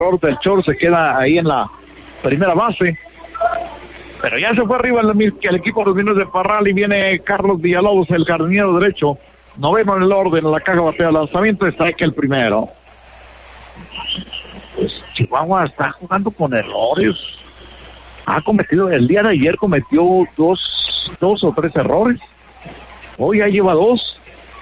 del short se queda ahí en la primera base. Pero ya se fue arriba el equipo de los Mineros de Parral y viene Carlos Villalobos, el jardinero derecho. Noveno en el orden, en la caja batea de lanzamiento, está que el primero. Pues Chihuahua está jugando con errores. El día de ayer cometió dos o tres errores. Hoy ya lleva 2.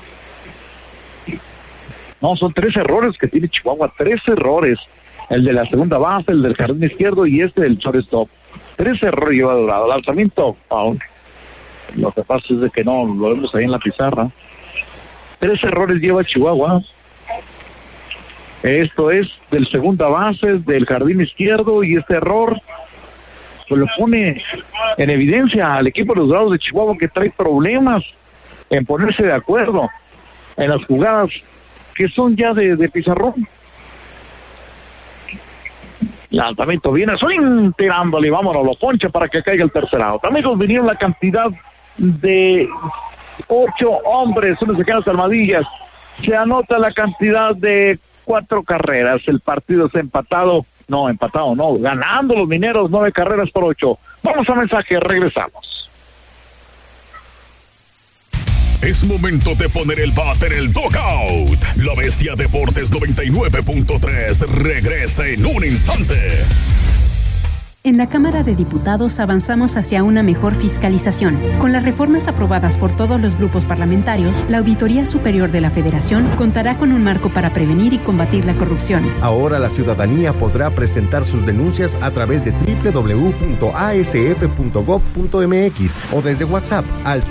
No, son 3 errores que tiene Chihuahua, 3 errores. El de la segunda base, el del jardín izquierdo y del shortstop. 3 errores lleva Dorado. Lanzamiento, foul. Lo que pasa es de que no lo vemos ahí en la pizarra. 3 errores lleva Chihuahua. Esto es del segunda base, del jardín izquierdo, y este error pues lo pone en evidencia al equipo de los Dorados de Chihuahua, que trae problemas en ponerse de acuerdo en las jugadas que son ya de pizarrón. Lanzamiento viene, swing, tirándole, vámonos, lo poncha para que caiga el tercer out. Amigos, vinieron la cantidad de 8 hombres, uno se quedan las armadillas. Se anota la cantidad de 4 carreras. El partido está ganando los Mineros 9 carreras por 8. Vamos a mensaje, regresamos. Es momento de poner el bat en el dugout. La Bestia Deportes 99.3 regresa en un instante. En la Cámara de Diputados avanzamos hacia una mejor fiscalización. Con las reformas aprobadas por todos los grupos parlamentarios, la Auditoría Superior de la Federación contará con un marco para prevenir y combatir la corrupción. Ahora la ciudadanía podrá presentar sus denuncias a través de www.asf.gov.mx o desde WhatsApp al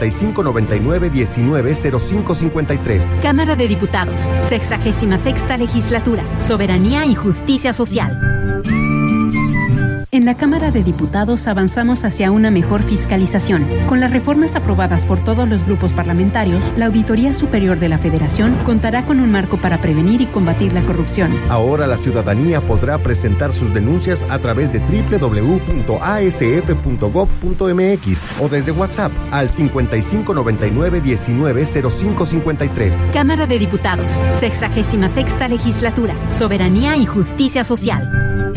5599-190553. Cámara de Diputados, 66ª Legislatura, Soberanía y Justicia Social. En la Cámara de Diputados avanzamos hacia una mejor fiscalización. Con las reformas aprobadas por todos los grupos parlamentarios, la Auditoría Superior de la Federación contará con un marco para prevenir y combatir la corrupción. Ahora la ciudadanía podrá presentar sus denuncias a través de www.asf.gov.mx o desde WhatsApp al 5599-190553. Cámara de Diputados, 66ª Legislatura, Soberanía y Justicia Social.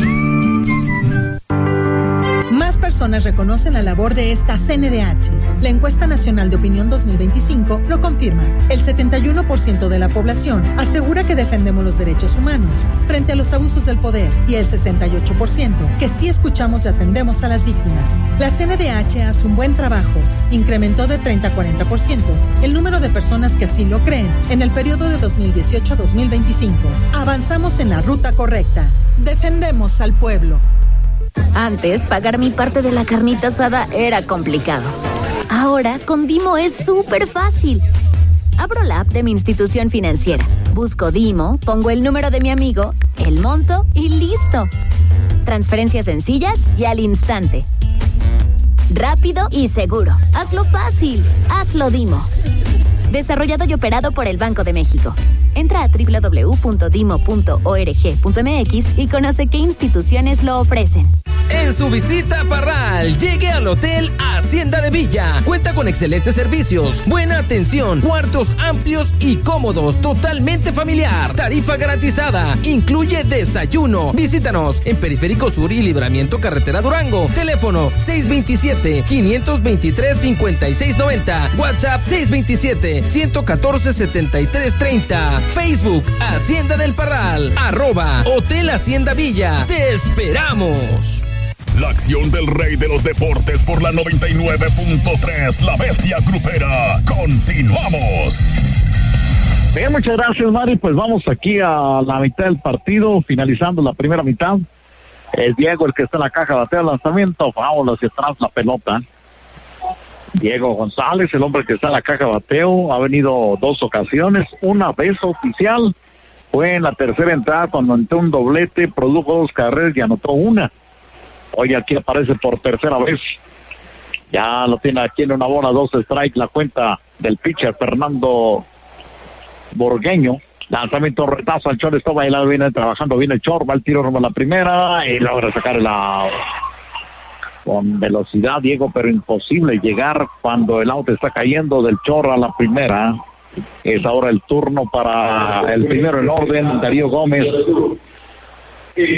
Más personas reconocen la labor de esta CNDH. La encuesta nacional de opinión 2025 lo confirma. El 71% de la población asegura que defendemos los derechos humanos frente a los abusos del poder y el 68% que sí escuchamos y atendemos a las víctimas. La CNDH hace un buen trabajo. Incrementó de 30 a 40% el número de personas que así lo creen en el periodo de 2018 a 2025. Avanzamos en la ruta correcta. Defendemos al pueblo. Antes, pagar mi parte de la carnita asada era complicado. Ahora, con Dimo es súper fácil. Abro la app de mi institución financiera, busco Dimo, pongo el número de mi amigo, el monto y listo. Transferencias sencillas y al instante. Rápido y seguro. Hazlo fácil. Hazlo Dimo. Desarrollado y operado por el Banco de México. Entra a www.dimo.org.mx y conoce qué instituciones lo ofrecen. En su visita a Parral, llegue al Hotel Hacienda de Villa. Cuenta con excelentes servicios, buena atención, cuartos amplios y cómodos, totalmente familiar. Tarifa garantizada, incluye desayuno. Visítanos en Periférico Sur y Libramiento Carretera Durango. Teléfono 627-523-5690. WhatsApp 627-114-7330. Facebook Hacienda del Parral. @Hotel Hacienda Villa. Te esperamos. La acción del rey de los deportes por la 99.3, La Bestia Grupera. Continuamos. Bien, muchas gracias, Mari. Pues vamos aquí a la mitad del partido, finalizando la primera mitad. Es Diego el que está en la caja, batea el lanzamiento, vamos hacia atrás la pelota. Diego González, el hombre que está en la caja bateo, ha venido 2 ocasiones, una vez oficial, fue en la tercera entrada cuando entró un doblete, produjo 2 carreras y anotó una. Hoy aquí aparece por tercera vez. Ya lo tiene aquí en una bola, 2 strikes, la cuenta del pitcher Fernando Borgueño. Lanzamiento, retazo al short, está bailando, viene trabajando bien el short, va el tiro rumbo a la primera y logra sacar el out. Con velocidad, Diego, pero imposible llegar cuando el out está cayendo del short a la primera. Es ahora el turno para el primero en orden, Darío Gómez.